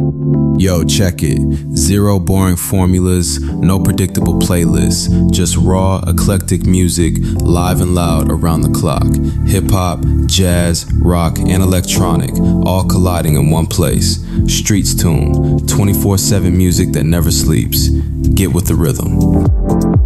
Yo, check it. Zero boring formulas, no predictable playlists. Just raw, eclectic music, live and loud around the clock. Hip-hop, jazz, rock, and electronic, all colliding in one place. Streets Tune, 24/7 music that never sleeps. Get with the rhythm.